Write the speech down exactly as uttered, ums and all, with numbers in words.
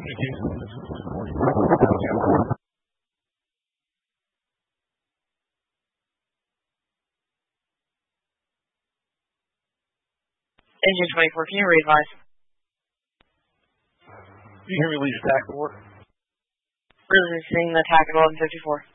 Engine twenty-four, can you re-advise? You hear me, lead attack four? Releasing the attack at eleven fifty-four.